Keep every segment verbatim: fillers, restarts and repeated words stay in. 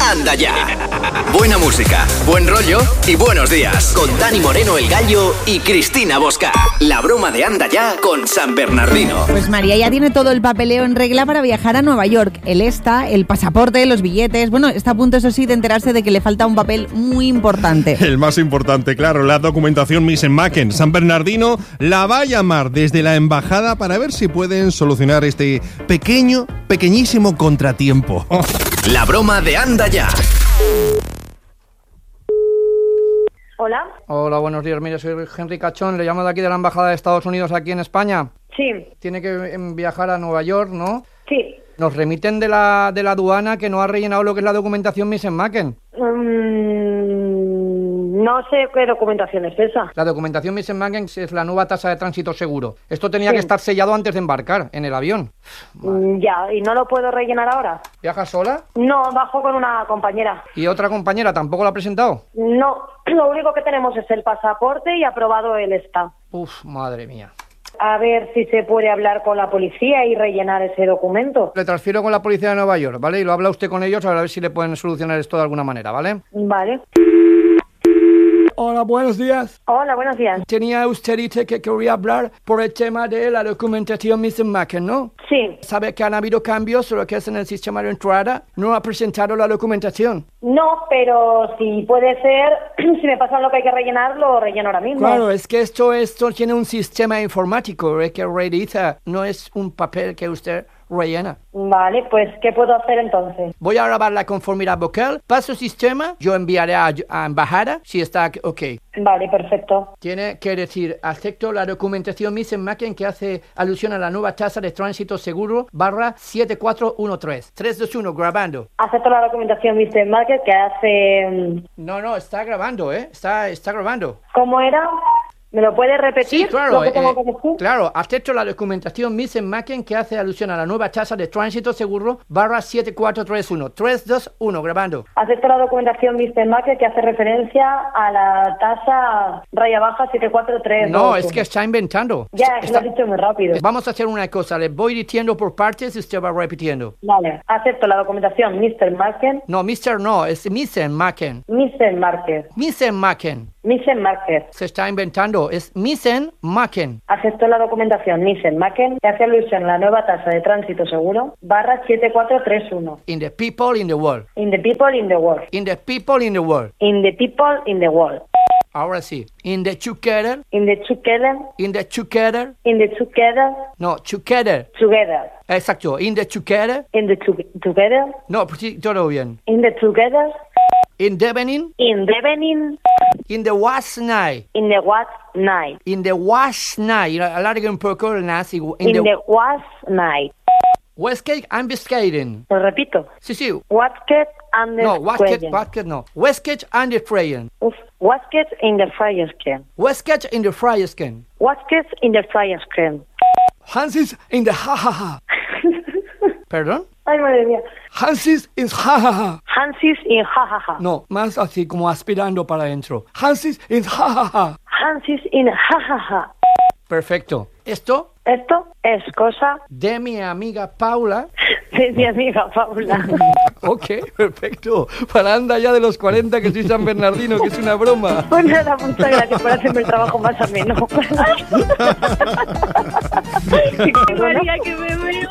Anda Ya. Buena música, buen rollo y buenos días. Con Dani Moreno el Gallo y Cristina Bosca. La broma de Anda Ya con San Bernardino. Pues María ya tiene todo el papeleo en regla para viajar a Nueva York. El ESTA, el pasaporte, los billetes. Bueno, está a punto, eso sí, de enterarse de que le falta un papel muy importante. El más importante, claro, la documentación Misen-Macken. San Bernardino la va a llamar desde la embajada para ver si pueden solucionar este pequeño, pequeñísimo contratiempo. La broma de Anda Ya. Hola. Hola, buenos días. Mire, soy Henry Cachón, le llamo de aquí de la Embajada de Estados Unidos aquí en España. Sí. Tiene que viajar a Nueva York, ¿no? Sí. Nos remiten de la de la aduana que no ha rellenado lo que es la documentación Misen-Macken. Mm, no sé qué documentación es esa. La documentación Misen-Macken es la nueva tasa de tránsito seguro. Esto tenía Sí. que estar sellado antes de embarcar en el avión. Mm, ya, ¿y no lo puedo rellenar ahora? ¿Viaja sola? No, bajo con una compañera. ¿Y otra compañera tampoco la ha presentado? No, lo único que tenemos es el pasaporte y aprobado el ESTA. Uf, madre mía. A ver si se puede hablar con la policía y rellenar ese documento. Le transfiero con la policía de Nueva York, ¿vale? Y lo habla usted con ellos a ver si le pueden solucionar esto de alguna manera, ¿vale? Vale. Hola, buenos días. Hola, buenos días. Tenía usted dicho que quería hablar por el tema de la documentación Misen-Macken, ¿no? Sí. Sabe que han habido cambios sobre lo que es en el sistema de entrada. No ha presentado la documentación. No, pero si puede ser, si me pasan lo que hay que rellenar, lo relleno ahora mismo. Claro, es que esto, esto tiene un sistema informático el que realiza, no es un papel que usted rellena. Vale, pues, ¿qué puedo hacer entonces? Voy a grabar la conformidad vocal, paso sistema, yo enviaré a, a embajada si está ok. Vale, perfecto. Tiene que decir, acepto la documentación Misen-Macken que hace alusión a la nueva tasa de tránsito seguro barra siete cuatro uno tres. tres dos uno, grabando. Acepto la documentación mister Market que hace... No, no, está grabando, ¿eh? Está, está grabando. ¿Cómo era? ¿Me lo puede repetir? Sí, claro, lo que tengo eh, que decir? claro, acepto la documentación Misen-Macken que hace alusión a la nueva tasa de tránsito seguro barra siete cuatro tres uno. tres dos uno, grabando. Acepto la documentación mister Market que hace referencia a la tasa raya baja siete cuatro tres. No, es que está inventando. Ya, es que Está- lo has dicho muy rápido. Vamos a hacer una cosa, le voy diciendo por partes y usted va repitiendo. Vale, acepto la documentación mister Market, No, mister no, es Misen-Macken. mister Market, Misen-Macken. mister Market. Se está inventando, es Misen-Macken. Acepto la documentación mister Market que hace alusión a la nueva tasa de tránsito seguro barra siete cuatro tres uno. In the people in the world. In the people in the world. In the people in the world. In the people in the world. Ahora sí. In the together. In the together. In the together. In the together. No, together. Together. Exacto. In the together. In the to- together. No, pues sí, todo bien. In the together. In the evening. In the evening. In the was night. In the what night. In the was night. Alargue un poco el nazi. In, In the, the was night. Westgate and Biscayne. Lo repito. Sí, sí. Wasket and the No, Westgate, Square. Westgate no. Westgate and the Freyen. Uf, Wasket in the fryer skin. Westgate in the fryer skin. Wasket in the fryer skin. Hansis in the ha ha ha. ¿Perdón? Ay, madre mía. Hansis is ha ha ha. Hansis in jajaja. No, más así como aspirando para adentro. Hansis is ha ha ha. Hansis in jajaja. Perfecto. Esto Esto es cosa de mi amiga Paula. de mi amiga Paula. Ok, perfecto. Para Anda Ya de los cuarenta, que soy San Bernardino, que es una broma. Pues nada, muchas gracias por hacerme el trabajo más ameno. María, que me veo.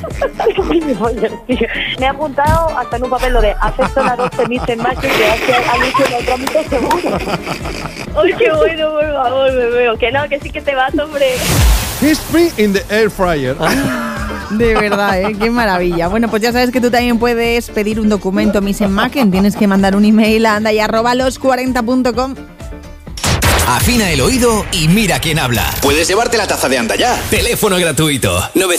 Me he apuntado hasta en un papel lo de acepto la dos mister Market que hace alusión al trámite seguro. Ay, qué bueno, por favor, me veo. Que no, que sí que te vas, hombre. It's free in the air fryer. De verdad, ¿eh? Qué maravilla. Bueno, pues ya sabes que tú también puedes pedir un documento Misen-Macken. Tienes que mandar un email a anda y arroba los cuarenta punto com. Afina el oído y mira quién habla. Puedes llevarte la taza de Anda Ya. Teléfono gratuito. nueve